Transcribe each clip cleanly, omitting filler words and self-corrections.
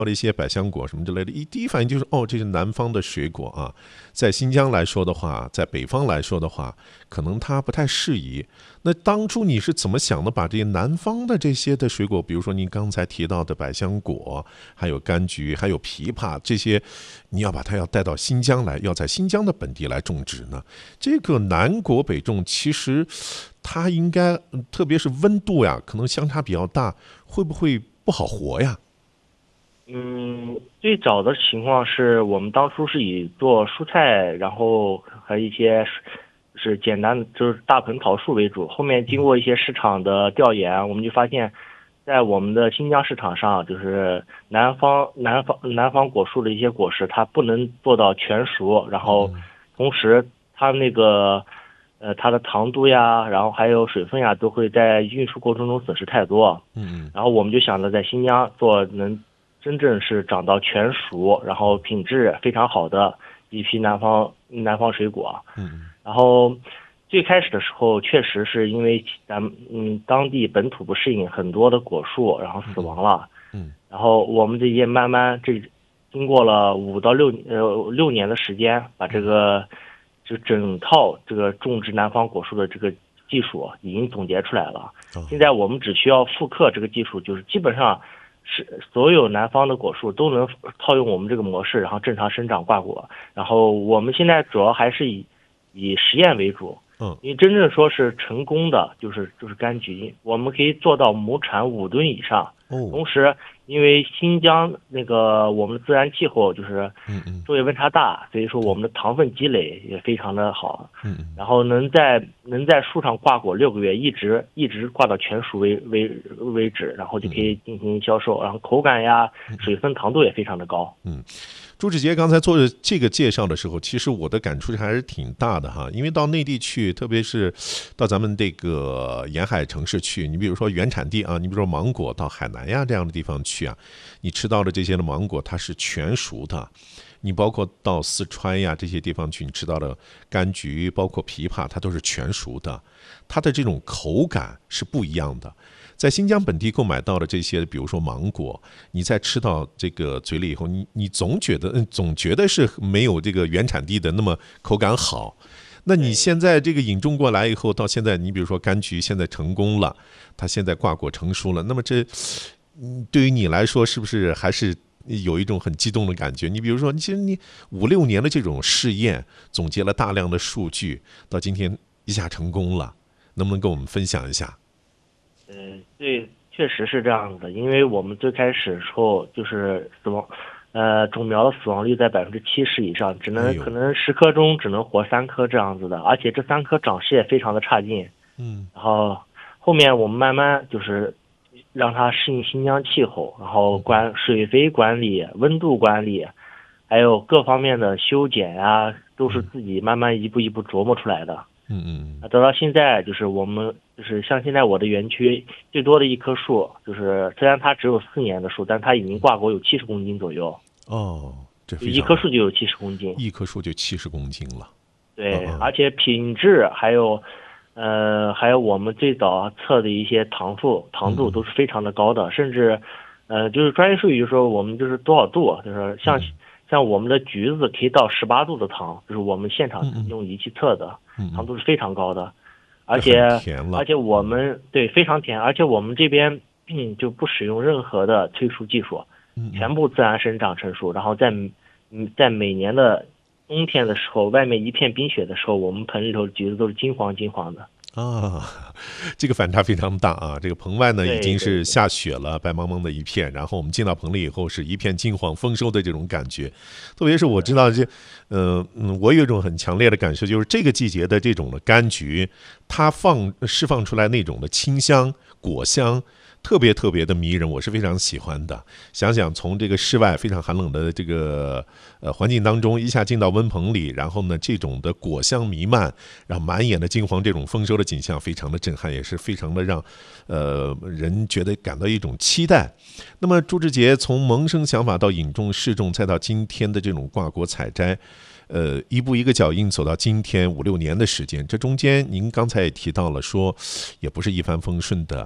的一些百香果什么之类的，第一反应就是这是南方的水果啊。在新疆来说的话，在北方来说的话，可能它不太适宜。那当初你是怎么想的，把这些南方的这些的水果，比如说您刚才提到的百香果，还有柑橘，还有枇杷这些，你要带到新疆来，要在新疆的本地来种植呢？这个南果北种，其实它应该，特别是温度呀，可能相差比较大，会不会不好活呀？ 最早的情况是我们当初是以做蔬菜，然后和一些是简单的就是大棚桃树为主。后面经过一些市场的调研，我们就发现，在我们的新疆市场上，就是南方果树的一些果实，它不能做到全熟，然后同时它那个它的糖度呀，然后还有水分呀，都会在运输过程中损失太多。然后我们就想着在新疆做能真正是长到全熟，然后品质非常好的一批南方水果。然后最开始的时候，确实是因为当地本土不适应，很多的果树然后死亡了。然后我们这些慢慢经过了5到6年的时间，把就整套这个种植南方果树的这个技术已经总结出来了。现在我们只需要复刻这个技术，就是基本上是所有南方的果树都能套用我们这个模式，然后正常生长挂果。然后我们现在主要还是以实验为主。因为真正说是成功的，就是柑橘，我们可以做到亩产5吨以上。同时，因为新疆那个我们的自然气候就是昼夜温差大，所以说我们的糖分积累也非常的好。然后能在树上挂果6个月，一直挂到全熟为止，然后就可以进行销售。然后口感呀、水分、糖度也非常的高。 朱志杰刚才做这个介绍的时候，其实我的感触还是挺大的哈。因为到内地去，特别是到咱们这个沿海城市去，你比如说原产地啊，你比如说芒果，到海南呀这样的地方去啊，你吃到的这些的芒果它是全熟的。你包括到四川呀这些地方去，你吃到的柑橘，包括枇杷，它都是全熟的，它的这种口感是不一样的。在新疆本地购买到的这些，比如说芒果，你在吃到这个嘴里以后，你总觉得是没有这个原产地的那么口感好。那你现在这个引种过来以后，到现在你比如说柑橘现在成功了，它现在挂果成熟了，那么对于你来说是不是还是有一种很激动的感觉？你比如说，其实你5、6年的这种试验，总结了大量的数据，到今天一下成功了，能不能跟我们分享一下？ 对，确实是这样的。因为我们最开始的时候就是种苗的死亡率在70%以上，可能10颗中只能活3颗这样子的，而且这3颗长势也非常的差劲。然后后面我们慢慢就是让它适应新疆气候，然后水肥管理、温度管理，还有各方面的修剪呀，都是自己慢慢一步一步琢磨出来的。得到现在就是我们就是像现在我的园区最多的一棵树，就是虽然它只有4年的树，但它已经挂果有70公斤左右。 这非常一棵树就有70公斤， 一棵树就70公斤了。 对，而且品质还有我们最早测的一些糖度都是非常的高的，甚至就是专业术语就是说我们就是多少度，就是像我们的橘子可以到18度的糖，就是我们现场用仪器测的，糖度是非常高的。而且我们对非常甜，而且我们这边就不使用任何的催熟技术，全部自然生长成熟。然后在每年的冬天的时候，外面一片冰雪的时候，我们盆里头的橘子都是金黄的。 这个反差非常大啊！这个棚外呢已经是下雪了，白茫茫的一片，然后我们进到棚里以后是一片金黄丰收的这种感觉。特别是我知道我有一种很强烈的感受，就是这个季节的这种的柑橘，它释放出来那种的清香、果香，特别特别的迷人，我是非常喜欢的。想想从这个室外非常寒冷的这个环境当中，一下进到温棚里，然后呢，这种的果香弥漫，然后满眼的金黄，这种丰收的景象非常的震撼，也是非常的让人觉得感到一种期待。那么朱志杰从萌生想法到引种试种，再到今天的这种挂果采摘， 一步一个脚印走到今天5-6年的时间，这中间您刚才也提到了说，也不是一帆风顺的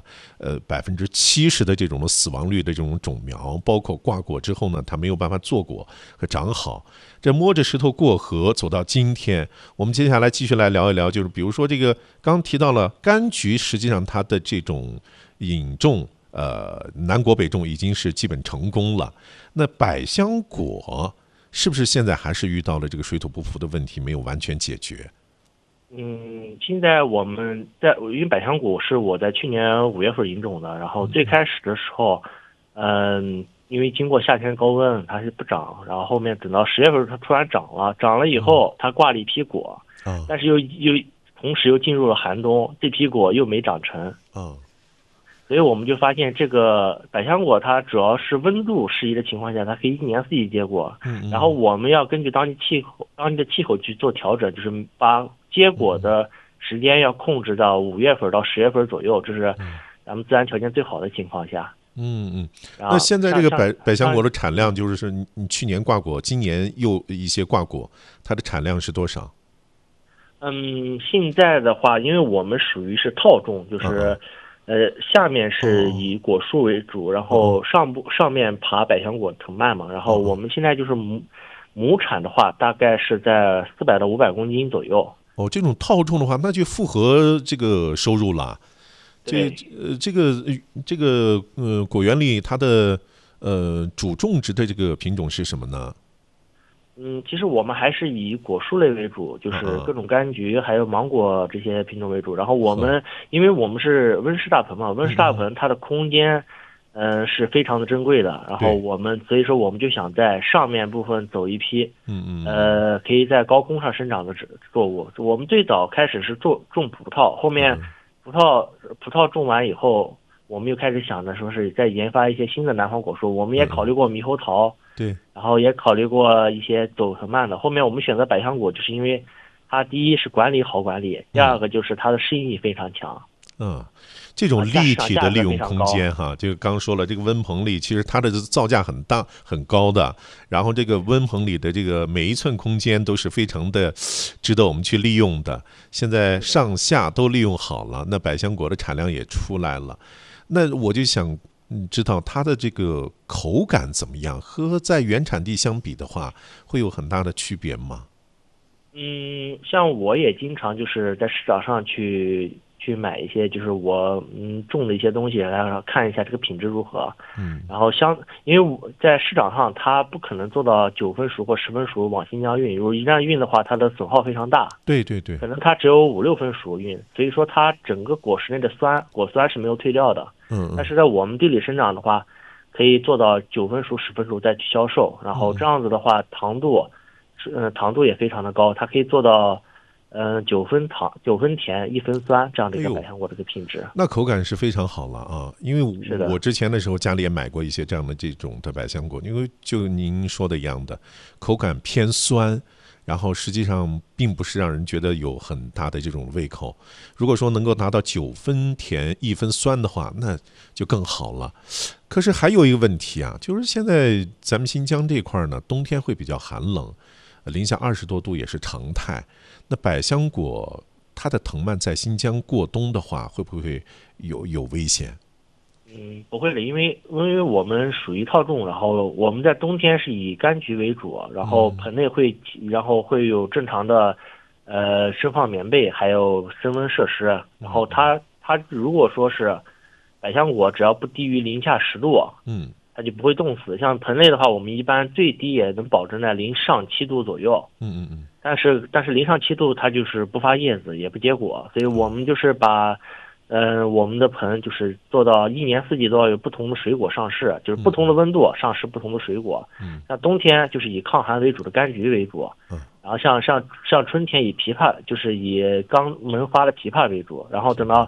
，70%的这种死亡率的这种种苗，包括挂果之后呢，它没有办法做果和长好，这摸着石头过河走到今天。我们接下来继续来聊一聊，就是比如说这个刚提到了柑橘，实际上它的这种引种。南果北种已经是基本成功了，那百香果是不是现在还是遇到了这个水土不服的问题，没有完全解决？ 现在我们因为百香果是我在去年5月份引种的，然后最开始的时候，因为经过夏天高温它是不长，然后后面等到10月份它突然长了以后它挂了一批果，但是又同时又进入了寒冬，这批果又没长成。所以我们就发现这个百香果它主要是温度适宜的情况下，它可以一年四季结果。然后我们要根据当地的气候去做调整，就是把结果的时间要控制到5月份到10月份左右，这是咱们自然条件最好的情况下。 那现在这个百香果的产量，就是你去年挂果，今年又一些挂果，它的产量是多少？ 现在的话，因为我们属于是套种，就是下面是以果树为主，然后上面爬百香果藤蔓嘛，然后我们现在就是亩产的话，大概是在400到500公斤左右。 这种套种的话，那就符合这个收入了。这个果园里它的主种植的这个品种是什么呢？ 其实我们还是以果树类为主，就是各种柑橘还有芒果这些品种为主。然后我们因为我们是温室大棚嘛，温室大棚它的空间是非常的珍贵的。然后所以说我们就想在上面部分走一批可以在高空上生长的作物。我们最早开始是种葡萄，后面葡萄种完以后，我们又开始想着说是在研发一些新的南方果树。我们也考虑过猕猴桃。 对， 然后也考虑过一些走很慢的。后面我们选择百香果，就是因为它第一是管理好管理，第二个就是它的适应力非常强。 这种立体的利用空间就刚说了，这个温棚里其实它的造价很大很高的，然后这个温棚里的这个每一寸空间都是非常的值得我们去利用的。现在上下都利用好了，那百香果的产量也出来了。那我就想知道它的这个口感怎么样，和在原产地相比的话，会有很大的区别吗？ 像我也经常就是在市场上去买一些，就是我种的一些东西，然后看一下这个品质如何。然后因为我在市场上它不可能做到9分熟或10分熟往新疆运，如果一旦运的话，它的损耗非常大。对，可能它只有5-6分熟运，所以说它整个果实内的果酸是没有退掉的。但是在我们地里生长的话，可以做到9分熟10分熟再去销售，然后这样子的话糖度也非常的高，它可以做到9分甜1分酸这样的一个百香果的一个品质。 那口感是非常好了啊！因为我之前的时候家里也买过一些这样的这种的百香果，因为就您说的一样的，口感偏酸，然后实际上并不是让人觉得有很大的这种胃口。如果说能够达到9分甜1分酸的话，那就更好了。可是还有一个问题啊，就是现在咱们新疆这块呢，冬天会比较寒冷，零下20多度也是常态。那百香果它的藤蔓在新疆过冬的话，会不会有危险？ 不会的，因为我们属于套种，然后我们在冬天是以柑橘为主，然后盆内会有正常的生放棉被，还有升温设施。然后它如果说是百香果，只要不低于零下10度，它就不会冻死。像盆内的话，我们一般最低也能保证在零上7度左右。但是零上7度它就是不发叶子也不结果，所以我们就是把我们的盆就是做到一年四季都要有不同的水果上市，就是不同的温度上市不同的水果。像冬天就是以抗寒为主的柑橘为主，然后像春天以枇杷，就是以刚萌发的枇杷为主，然后等到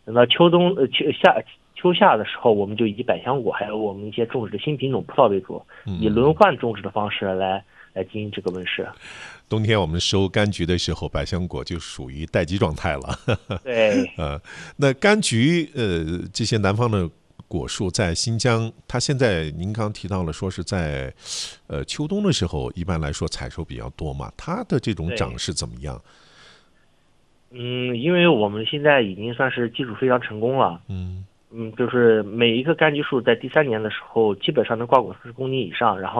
秋夏的时候，我们就以百香果还有我们一些种植的新品种葡萄为主，以轮换种植的方式来经营这个温室。 冬天我们收柑橘的时候，百香果就属于待机状态了。 对， 那柑橘这些南方的果树在新疆，它现在您刚提到了说是在秋冬的时候，一般来说采收比较多嘛，它的这种长势怎么样？ 因为我们现在已经算是基础非常成功了。 嗯就是每一棵柑橘树在第3年的时候，基本上能挂果40公斤以上，然后